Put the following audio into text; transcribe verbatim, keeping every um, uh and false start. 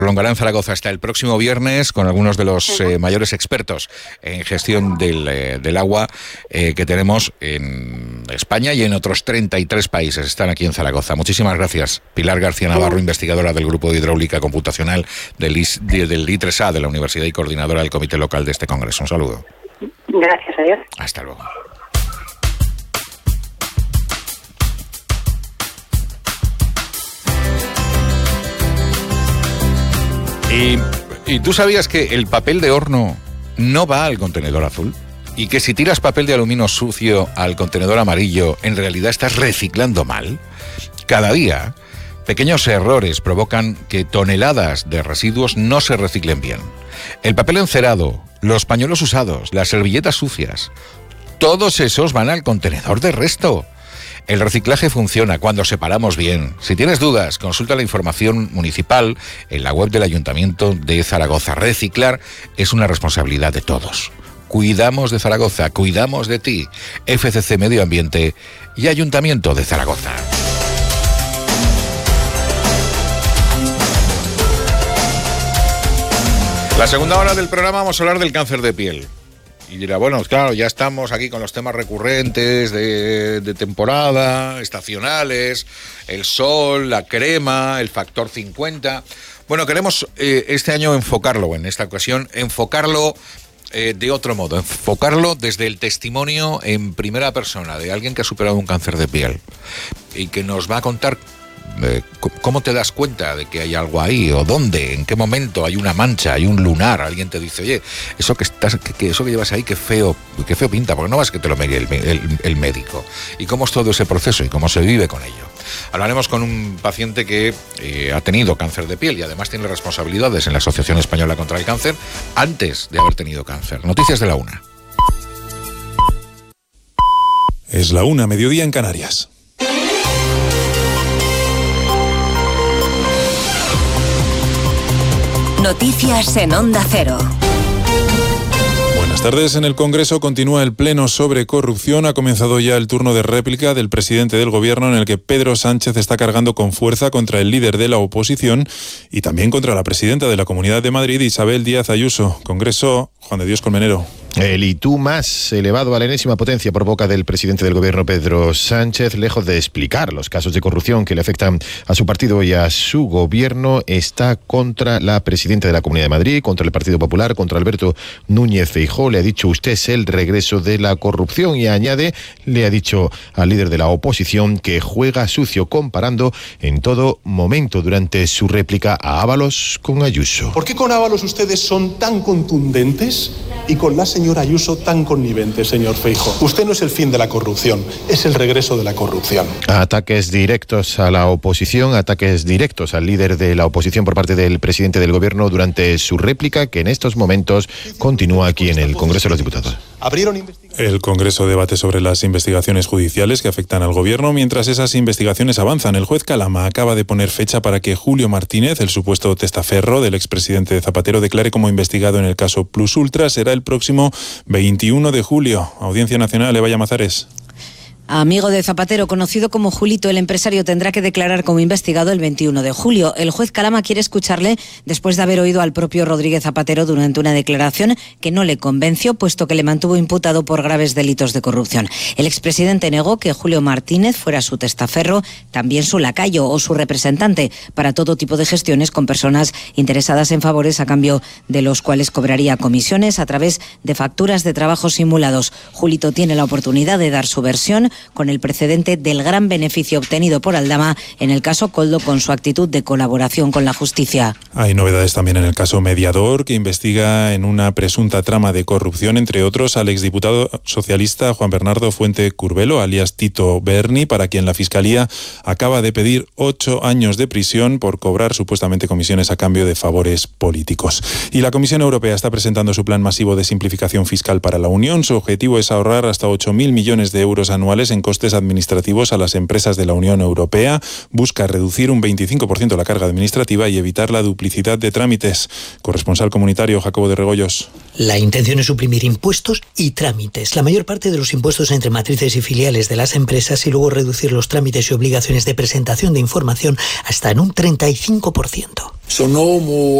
prolongará en Zaragoza hasta el próximo viernes con algunos de los eh, mayores expertos en gestión del, eh, del agua eh, que tenemos en España y en otros treinta y tres países. Están aquí en Zaragoza. Muchísimas gracias. Pilar García Navarro, investigadora del Grupo de Hidráulica Computacional del, I S, del I tres A de la Universidad y coordinadora del comité local de este congreso. Un saludo. Gracias, adiós. Hasta luego. Y, y tú sabías que el papel de horno no va al contenedor azul y que si tiras papel de aluminio sucio al contenedor amarillo, en realidad estás reciclando mal. Cada día, pequeños errores provocan que toneladas de residuos no se reciclen bien. El papel encerado, los pañuelos usados, las servilletas sucias, todos esos van al contenedor de resto. El reciclaje funciona cuando separamos bien. Si tienes dudas, consulta la información municipal en la web del Ayuntamiento de Zaragoza. Reciclar es una responsabilidad de todos. Cuidamos de Zaragoza, cuidamos de ti. F C C Medio Ambiente y Ayuntamiento de Zaragoza. La segunda hora del programa vamos a hablar del cáncer de piel. Y dirá, bueno, claro, ya estamos aquí con los temas recurrentes de, de temporada, estacionales, el sol, la crema, el factor cincuenta. Bueno, queremos eh, este año enfocarlo, en esta ocasión, enfocarlo eh, de otro modo, enfocarlo desde el testimonio en primera persona de alguien que ha superado un cáncer de piel y que nos va a contar Eh, ¿cómo te das cuenta de que hay algo ahí? ¿O dónde? ¿En qué momento hay una mancha, hay un lunar? Alguien te dice, oye, eso que estás, que, que eso que llevas ahí, qué feo, qué feo pinta, porque no vas que te lo mire el, el, el médico. ¿Y cómo es todo ese proceso y cómo se vive con ello? Hablaremos con un paciente que eh, ha tenido cáncer de piel y además tiene responsabilidades en la Asociación Española contra el Cáncer antes de haber tenido cáncer. Noticias de la una. Es la una, mediodía en Canarias. Noticias en Onda Cero. Buenas tardes. En el Congreso continúa el pleno sobre corrupción. Ha comenzado ya el turno de réplica del presidente del Gobierno, en el que Pedro Sánchez está cargando con fuerza contra el líder de la oposición y también contra la presidenta de la Comunidad de Madrid, Isabel Díaz Ayuso. Congreso, Juan de Dios Colmenero. El y tú más elevado a la enésima potencia por boca del presidente del Gobierno, Pedro Sánchez, lejos de explicar los casos de corrupción que le afectan a su partido y a su gobierno, está contra la presidenta de la Comunidad de Madrid, contra el Partido Popular, contra Alberto Núñez Feijóo. Le ha dicho, usted es el regreso de la corrupción, y añade, le ha dicho al líder de la oposición que juega sucio, comparando en todo momento durante su réplica a Ábalos con Ayuso. ¿Por qué con Ábalos ustedes son tan contundentes y con la señora Ayuso tan connivente, señor Feijóo? Usted no es el fin de la corrupción, es el regreso de la corrupción. Ataques directos a la oposición, ataques directos al líder de la oposición por parte del presidente del Gobierno durante su réplica, que en estos momentos continúa aquí en el Congreso de los Diputados. El Congreso debate sobre las investigaciones judiciales que afectan al Gobierno. Mientras esas investigaciones avanzan, el juez Calama acaba de poner fecha para que Julio Martínez, el supuesto testaferro del expresidente Zapatero, declare como investigado en el caso Plus Ultra. Será el próximo veintiuno de julio. Audiencia Nacional, Eva Llamazares. Amigo de Zapatero, conocido como Julito, el empresario tendrá que declarar como investigado el veintiuno de julio. El juez Calama quiere escucharle después de haber oído al propio Rodríguez Zapatero durante una declaración que no le convenció, puesto que le mantuvo imputado por graves delitos de corrupción. El expresidente negó que Julio Martínez fuera su testaferro, también su lacayo o su representante para todo tipo de gestiones con personas interesadas en favores a cambio de los cuales cobraría comisiones a través de facturas de trabajos simulados. Julito tiene la oportunidad de dar su versión, con el precedente del gran beneficio obtenido por Aldama en el caso Koldo, con su actitud de colaboración con la justicia. Hay novedades también en el caso Mediador, que investiga en una presunta trama de corrupción, entre otros, al exdiputado socialista Juan Bernardo Fuente Curbelo, alias Tito Berni, para quien la Fiscalía acaba de pedir ocho años de prisión por cobrar supuestamente comisiones a cambio de favores políticos. Y la Comisión Europea está presentando su plan masivo de simplificación fiscal para la Unión. Su objetivo es ahorrar hasta ocho mil millones de euros anuales anuales en costes administrativos a las empresas de la Unión Europea. Busca reducir un veinticinco por ciento la carga administrativa y evitar la duplicidad de trámites. Corresponsal comunitario Jacobo de Regoyos. La intención es suprimir impuestos y trámites, la mayor parte de los impuestos entre matrices y filiales de las empresas, y luego reducir los trámites y obligaciones de presentación de información hasta en un treinta y cinco por ciento. Sonó muy